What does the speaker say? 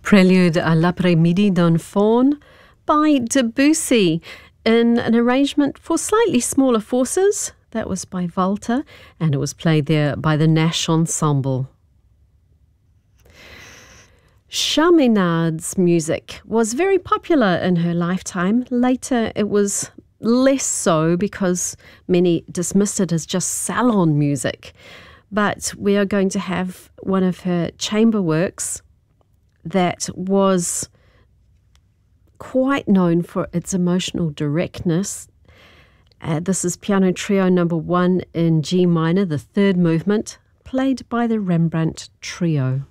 Prelude à l'après-midi d'un faun by Debussy in an arrangement for slightly smaller forces. That was by Walter, and it was played there by the Nash Ensemble. Chaminade's music was very popular in her lifetime. Later, it was less so because many dismissed it as just salon music. But we are going to have one of her chamber works that was quite known for its emotional directness. This is Piano Trio No. 1 in G minor, the third movement, played by the Rembrandt Trio.